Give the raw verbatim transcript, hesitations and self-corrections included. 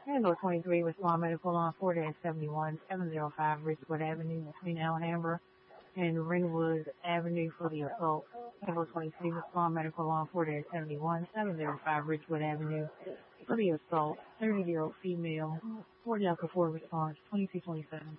Handle twenty-three, respond medical on Florida at seventy-one, seven oh five Richwood Avenue between Alhambra and Ringwood Avenue for the assault. Handle twenty-three, respond medical on Florida at seventy-one, seven oh five Richwood Avenue for the assault. thirty-year-old female, forty alpha four response, twenty-two twenty-seven.